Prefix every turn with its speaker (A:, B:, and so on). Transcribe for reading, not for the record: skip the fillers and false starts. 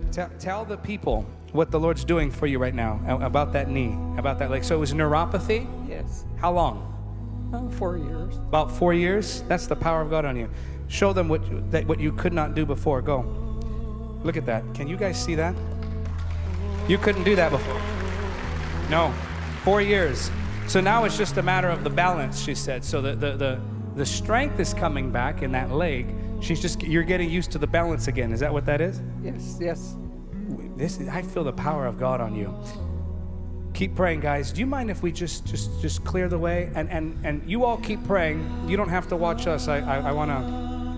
A: Tell the people what the Lord's doing for you right now about that knee, about that leg. So it was neuropathy?
B: Yes.
A: How long?
B: 4 years.
A: About 4 years? That's the power of God on you. Show them what you could not do before. Go. Look at that. Can you guys see that? You couldn't do that before. No. 4 years. So now it's just a matter of the balance, she said. So the strength is coming back in that leg. You're getting used to the balance again. Is that what that is?
B: Yes, yes.
A: I feel the power of God on you. Keep praying, guys. Do you mind if we just clear the way? And you all keep praying. You don't have to watch us. I want to